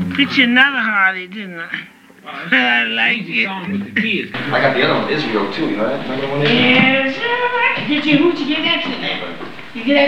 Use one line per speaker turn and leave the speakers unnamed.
Get you another Harley, didn't I? I like it.
I got the other one, Israel, too, you know that? Remember the one?
Yes, sir. Did you, who'd you get that to?
Neighbor.
You get that